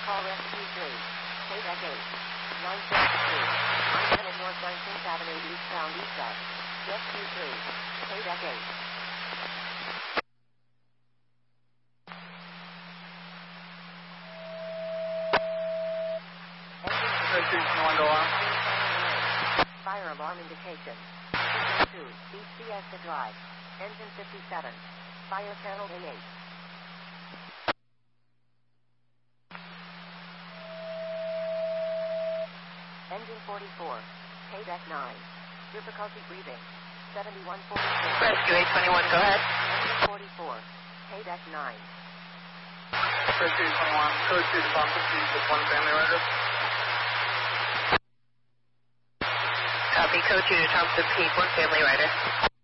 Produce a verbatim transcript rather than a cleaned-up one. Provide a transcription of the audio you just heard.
Call Rescue three. K deck eight. nine seventy-two. nine seven North nineteenth Avenue eastbound east-west. Rescue three. K deck eight. Rescue twenty-one, go on. Fire alarm indication. Signal two. East Siesta Drive. Engine fifty-seven. Fire channel A eight. Engine forty-four. K deck nine. Difficulty breathing. seventy-one forty-four. Rescue eight twenty-one, go ahead. Engine forty-four. K deck nine. Rescue twenty-one, code two to Bomb fifty with one family rider. Copy, code two to Tom fifteen, one family rider.